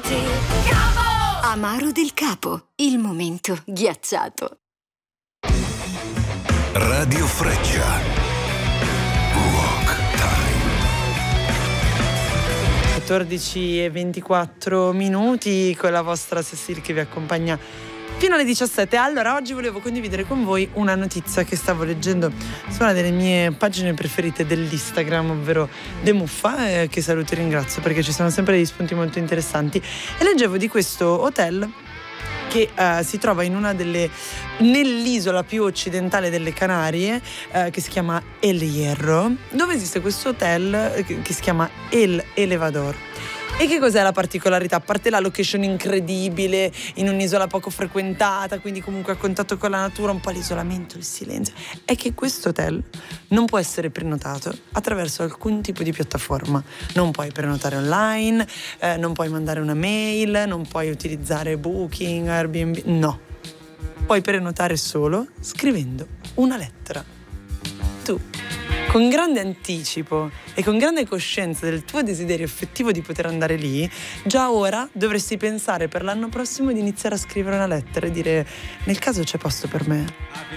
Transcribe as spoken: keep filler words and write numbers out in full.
Amaro del Capo, il momento ghiacciato. Radio Freccia. Rock Time. quattordici e ventiquattro minuti con la vostra Cecil che vi accompagna fino alle diciassette. Allora, oggi volevo condividere con voi una notizia che stavo leggendo su una delle mie pagine preferite dell'Instagram, ovvero De Muffa, eh, che saluto e ringrazio perché ci sono sempre degli spunti molto interessanti. E leggevo di questo hotel che uh, si trova in una delle nell'isola più occidentale delle Canarie, uh, che si chiama El Hierro, dove esiste questo hotel che, che si chiama El Elevador. E che cos'è la particolarità? A parte la location incredibile, in un'isola poco frequentata, quindi comunque a contatto con la natura, un po' l'isolamento, il silenzio, è che questo hotel non può essere prenotato attraverso alcun tipo di piattaforma. Non puoi prenotare online, eh, non puoi mandare una mail, non puoi utilizzare Booking, Airbnb, no. Puoi prenotare solo scrivendo una lettera. Tu, con grande anticipo e con grande coscienza del tuo desiderio effettivo di poter andare lì, già ora dovresti pensare per l'anno prossimo di iniziare a scrivere una lettera e dire: nel caso c'è posto per me,